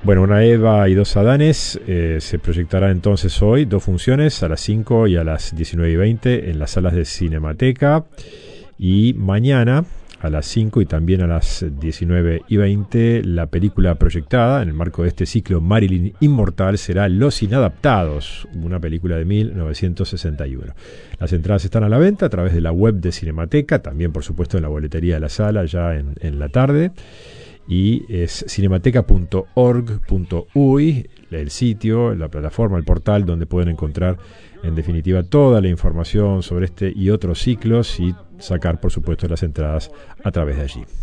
Bueno, una Eva y dos Adanes se proyectará entonces hoy, 2 funciones, a las 5 y a las 19:20 en las salas de Cinemateca. Y mañana, a las 5 y también a las 19:20, la película proyectada en el marco de este ciclo Marilyn Inmortal será Los Inadaptados, una película de 1961. Las entradas están a la venta a través de la web de Cinemateca, también por supuesto en la boletería de la sala ya en la tarde. Y es cinemateca.org.uy, el sitio, la plataforma, el portal donde pueden encontrar en definitiva toda la información sobre este y otros ciclos y sacar por supuesto las entradas a través de allí.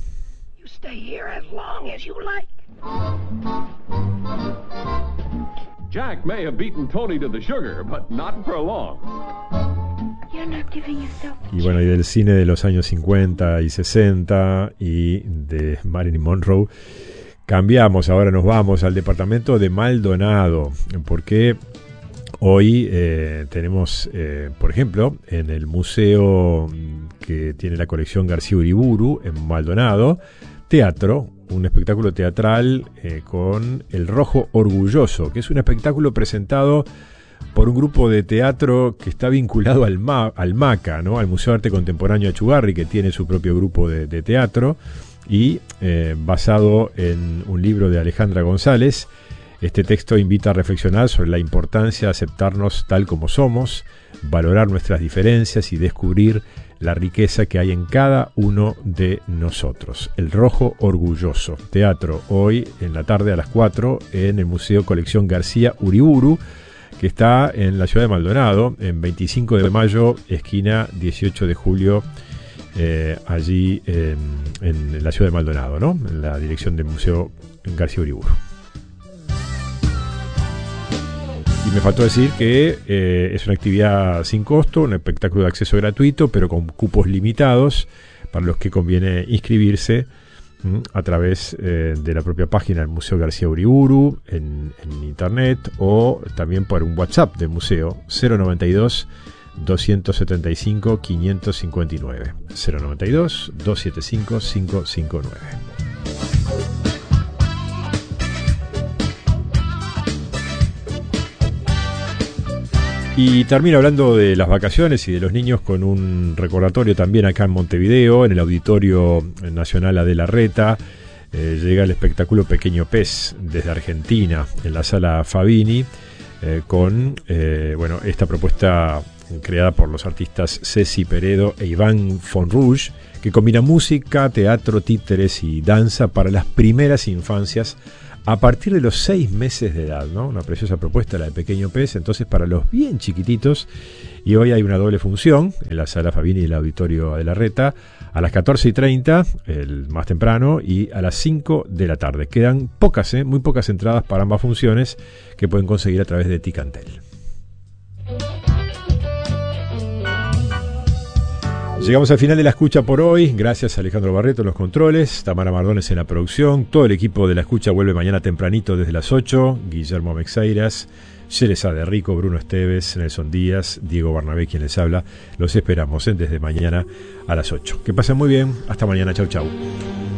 Jack may have beaten Tony to the sugar, but not for long. Y bueno, y del cine de los años 50 y 60 y de Marilyn Monroe, cambiamos, ahora nos vamos al departamento de Maldonado, porque hoy tenemos, por ejemplo, en el museo que tiene la colección García Uriburu en Maldonado, teatro, un espectáculo teatral con El Rojo Orgulloso, que es un espectáculo presentado por un grupo de teatro que está vinculado al MACA, ¿no? Al Museo de Arte Contemporáneo Achugarri, que tiene su propio grupo de teatro, y basado en un libro de Alejandra González. Este texto invita a reflexionar sobre la importancia de aceptarnos tal como somos, valorar nuestras diferencias y descubrir la riqueza que hay en cada uno de nosotros. El Rojo Orgulloso, teatro, hoy en la tarde a las 4 en el Museo Colección García Uriburu, que está en la ciudad de Maldonado, en 25 de mayo, esquina 18 de julio, allí en la ciudad de Maldonado, ¿no? En la dirección del Museo García Uriburu. Y me faltó decir que es una actividad sin costo, un espectáculo de acceso gratuito, pero con cupos limitados, para los que conviene inscribirse a través de la propia página del Museo García Uriburu en internet, o también por un WhatsApp del museo 092 275 559 092 275 559. Y termino hablando de las vacaciones y de los niños con un recordatorio también acá en Montevideo, en el Auditorio Nacional Adela Reta. Llega el espectáculo Pequeño Pez desde Argentina, en la Sala Fabini, con esta propuesta creada por los artistas Ceci Peredo e Iván Fonrouge, que combina música, teatro, títeres y danza para las primeras infancias a partir de los 6 meses de edad, ¿no? Una preciosa propuesta, la de Pequeño Pez, entonces para los bien chiquititos. Y hoy hay una doble función en la Sala Fabini y el Auditorio de la Reta, a las 14:30, el más temprano, y a las 5 de la tarde. Quedan pocas, muy pocas entradas para ambas funciones que pueden conseguir a través de Ticantel. Llegamos al final de la escucha por hoy. Gracias a Alejandro Barreto en los controles, Tamara Mardones en la producción. Todo el equipo de la escucha vuelve mañana tempranito desde las 8. Guillermo Mexeiras, Yeresa de Rico, Bruno Esteves, Nelson Díaz, Diego Barnabé quien les habla. Los esperamos desde mañana a las 8. Que pasen muy bien. Hasta mañana. Chau, chau.